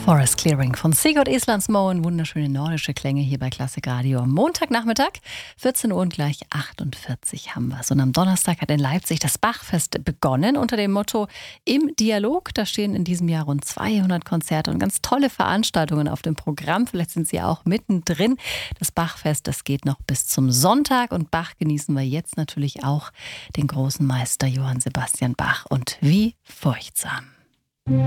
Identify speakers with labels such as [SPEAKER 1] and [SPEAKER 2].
[SPEAKER 1] Forest Clearing von Sigurd Islandsmoen. Wunderschöne nordische Klänge hier bei Klassik Radio. Am Montagnachmittag, 14 Uhr und gleich 48 haben wir es. Und am Donnerstag hat in Leipzig das Bachfest begonnen unter dem Motto Im Dialog. Da stehen in diesem Jahr rund 200 Konzerte und ganz tolle Veranstaltungen auf dem Programm. Vielleicht sind Sie auch mittendrin. Das Bachfest, das geht noch bis zum Sonntag. Und Bach genießen wir jetzt natürlich auch, den großen Meister Johann Sebastian Bach. Und wie furchtsam.